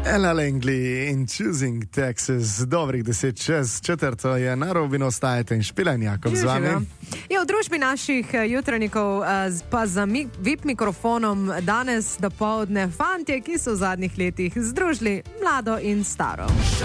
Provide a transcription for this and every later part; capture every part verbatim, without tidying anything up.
Ella Langley in Choosing Texas, dobrih deset čez četrto je na Robinu, ostajate in Špilen Jakob z vami. Je v družbi naših jutranjikov pa za mi, V I P mikrofonom danes dopoldne fantje, ki so v zadnjih letih združili mlado in staro.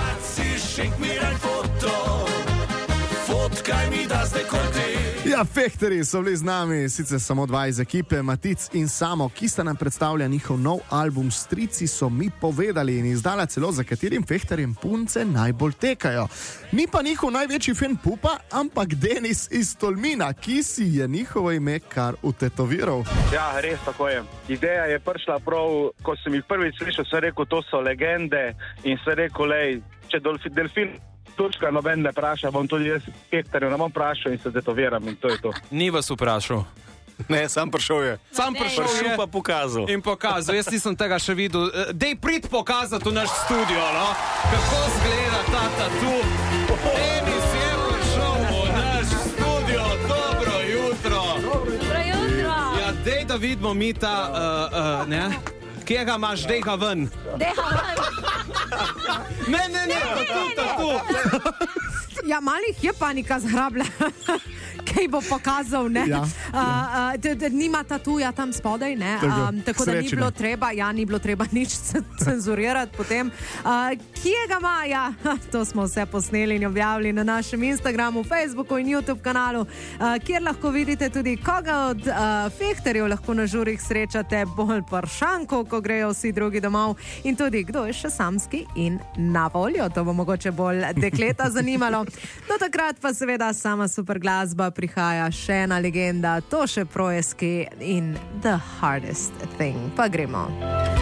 Ja, Fehterji so bili z nami, sicer samo dva iz ekipe, Matic in Samo, ki sta nam predstavlja njihov nov album Strici so mi povedali in izdala celo, za katerim Fehterjem punce najbolj tekajo. Ni pa njihov največji fan Pupa, ampak Denis iz Tolmina, ki si je njihovo ime kar utetoviral. Ja, res tako je. Ideja je prišla prav, ko sem jih prvič slišal, sem rekel, to so legende in sem rekel, lej, če delfin Turčka noben ne praša, bom tudi jaz Fehterjev ne bom prašal in se detoviram in to je to. Ni vas vprašal. Ne, sam prišel je. Sam prišel je. Prišel pa pokazal. In pokazal, jaz nisem tega še videl. Dej prid pokazati v naš studio, no? Kako zgleda ta tatu. Denis je prišel v naš studio. Dobro jutro. Dobro jutro. Ja, dej da vidimo mi ta, uh, uh, ne? Kje ga imaš, dej ga ven. Dej ga ven. Ne, ne, ne, tatu, tatu. Ja, malih je panika zgrabla. Kaj bo pokazal, ne? Ja, ja. Uh, uh, nima tatuja tam spodaj, ne? Um, tako da ni bilo treba, ja, ni bilo treba nič cenzurirati potem. Uh, kje ga ima? Ja, to smo vse posneli in objavili na našem Instagramu, Facebooku in YouTube kanalu, uh, kjer lahko vidite tudi, koga od uh, Fehterjev lahko na žurih srečate bolj pršanko, ko grejo vsi drugi domov in tudi, kdo je še samski in na voljo. To bo mogoče bolj dekleta zanimalo. Do takrat pa seveda sama super glasba, prihaja še ena legenda, Toše Proeski in The Hardest Thing. Pa gremo.